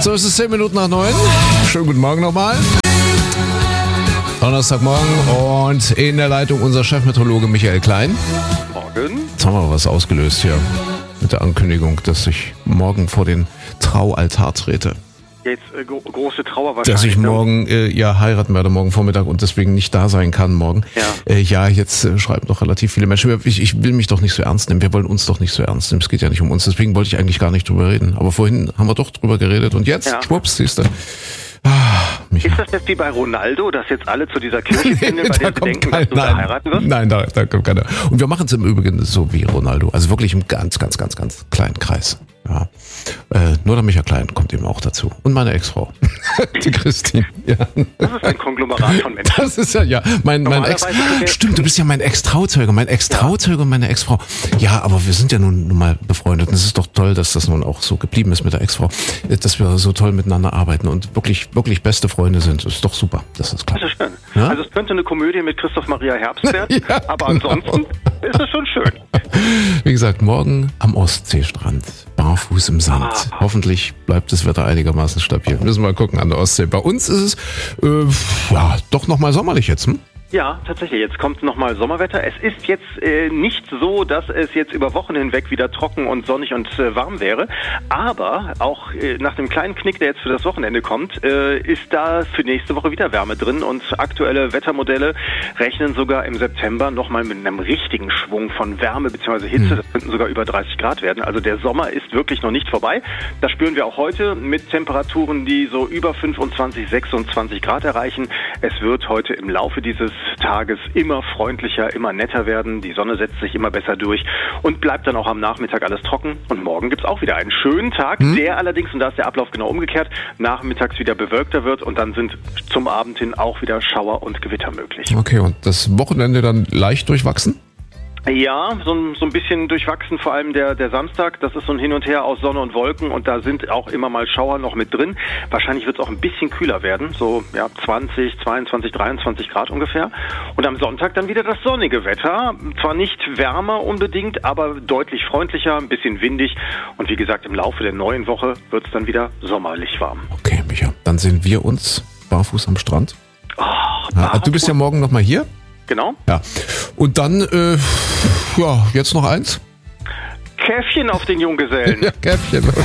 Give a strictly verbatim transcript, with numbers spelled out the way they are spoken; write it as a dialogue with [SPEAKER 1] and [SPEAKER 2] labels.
[SPEAKER 1] So, es ist zehn Minuten nach neun. Schönen guten Morgen nochmal. Donnerstagmorgen und in der Leitung unser Chefmeteorologe Michael Klein.
[SPEAKER 2] Morgen.
[SPEAKER 1] Jetzt haben wir was ausgelöst hier mit der Ankündigung, dass ich morgen vor den Traualtar trete.
[SPEAKER 2] Jetzt äh, gro- große Trauer wahrscheinlich.
[SPEAKER 1] Dass ich morgen äh, ja heiraten werde, morgen Vormittag und deswegen nicht da sein kann morgen.
[SPEAKER 2] Ja,
[SPEAKER 1] äh, ja jetzt äh, schreiben doch relativ viele Menschen. Ich, ich will mich doch nicht so ernst nehmen. Wir wollen uns doch nicht so ernst nehmen. Es geht ja nicht um uns. Deswegen wollte ich eigentlich gar nicht drüber reden. Aber vorhin haben wir doch drüber geredet und jetzt,
[SPEAKER 2] ja.
[SPEAKER 1] schwupps, siehst du. Ah,
[SPEAKER 2] Ist das jetzt wie bei Ronaldo, dass jetzt alle zu dieser Kirche finden, bei der sie denken,
[SPEAKER 1] kein,
[SPEAKER 2] dass du
[SPEAKER 1] nein,
[SPEAKER 2] da heiraten wirst?
[SPEAKER 1] Nein, da, da kommt keiner. Und wir machen es im Übrigen so wie Ronaldo. Also wirklich im ganz, ganz, ganz, ganz kleinen Kreis. Ja. Äh, nur der Michael Klein kommt eben auch dazu. Und meine Ex-Frau, die Christine. Ja.
[SPEAKER 2] Das ist ein Konglomerat von Menschen.
[SPEAKER 1] Das ist ja, ja, mein, mein Ex. Stimmt, du bist ja mein Ex-Trauzeuge, mein Ex-Trauzeuge und meine Ex-Frau. Ja, aber wir sind ja nun, nun mal befreundet. Und es ist doch toll, dass das nun auch so geblieben ist mit der Ex-Frau. Dass wir so toll miteinander arbeiten und wirklich, wirklich beste Freunde sind. Das ist doch super, dass das klappt.
[SPEAKER 2] Das ist schön.
[SPEAKER 1] Ja?
[SPEAKER 2] Also es könnte eine Komödie mit Christoph Maria Herbst werden,
[SPEAKER 1] Ja,
[SPEAKER 2] aber
[SPEAKER 1] genau.
[SPEAKER 2] ansonsten ist es schon schön.
[SPEAKER 1] Wie gesagt, morgen am Ostseestrand, barfuß im Sand.
[SPEAKER 2] Ah.
[SPEAKER 1] Hoffentlich bleibt das Wetter einigermaßen stabil. Müssen wir mal gucken an der Ostsee. Bei uns ist es äh, ja doch nochmal sommerlich jetzt, hm?
[SPEAKER 2] Ja, tatsächlich. Jetzt kommt nochmal Sommerwetter. Es ist jetzt äh, nicht so, dass es jetzt über Wochen hinweg wieder trocken und sonnig und äh, warm wäre. Aber auch äh, nach dem kleinen Knick, der jetzt für das Wochenende kommt, äh, ist da für nächste Woche wieder Wärme drin. Und aktuelle Wettermodelle rechnen sogar im September nochmal mit einem richtigen Schwung von Wärme bzw. Hitze. Das könnten sogar über dreißig Grad werden. Also der Sommer ist wirklich noch nicht vorbei. Das spüren wir auch heute mit Temperaturen, die so über fünfundzwanzig, sechsundzwanzig Grad erreichen. Es wird heute im Laufe dieses Tages immer freundlicher, immer netter werden. Die Sonne setzt sich immer besser durch und bleibt dann auch am Nachmittag alles trocken. Und morgen gibt's auch wieder einen schönen Tag, hm? der allerdings, und da ist der Ablauf genau umgekehrt, nachmittags wieder bewölkter wird und dann sind zum Abend hin auch wieder Schauer und Gewitter möglich.
[SPEAKER 1] Okay, und das Wochenende dann leicht durchwachsen?
[SPEAKER 2] Ja, so ein, so ein bisschen durchwachsen, vor allem der, der Samstag. Das ist so ein Hin und Her aus Sonne und Wolken und da sind auch immer mal Schauer noch mit drin. Wahrscheinlich wird es auch ein bisschen kühler werden, so ja zwanzig, zweiundzwanzig, dreiundzwanzig Grad ungefähr. Und am Sonntag dann wieder das sonnige Wetter. Zwar nicht wärmer unbedingt, aber deutlich freundlicher, ein bisschen windig. Und wie gesagt, im Laufe der neuen Woche wird es dann wieder sommerlich warm.
[SPEAKER 1] Okay, Micha, dann sehen wir uns barfuß am Strand.
[SPEAKER 2] Oh,
[SPEAKER 1] Ja, du bist ja morgen nochmal hier.
[SPEAKER 2] Genau.
[SPEAKER 1] Ja. Und dann, äh, ja, jetzt noch eins.
[SPEAKER 2] Käffchen auf den Junggesellen.
[SPEAKER 1] Ja, Käffchen.